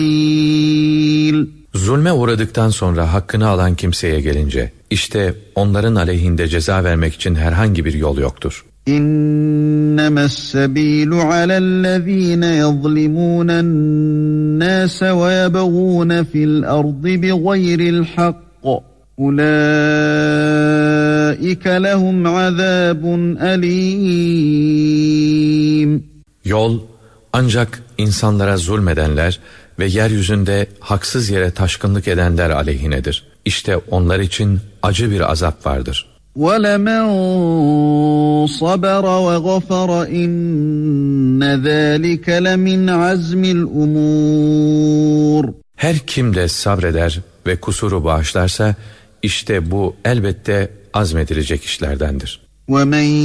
Zulme uğradıktan sonra hakkını alan kimseye gelince, işte onların aleyhinde ceza vermek için herhangi bir yol yoktur. İnnemessebilu alellezine yazlimûnen nâse ve yebğûne fil ardı bigayril hakk. Ulaike lehum azâbun elîm. Yol ancak insanlara zulmedenler ve yeryüzünde haksız yere taşkınlık edenler aleyhinedir. İşte onlar için acı bir azap vardır. وَلَمَنْ صَبَرَ وَغَفَرَ اِنَّ ذَٰلِكَ لَمِنْ عَزْمِ الْأُمُورِ. Her kim de sabreder ve kusuru bağışlarsa, işte bu elbette azmedilecek işlerdendir. وَمَنْ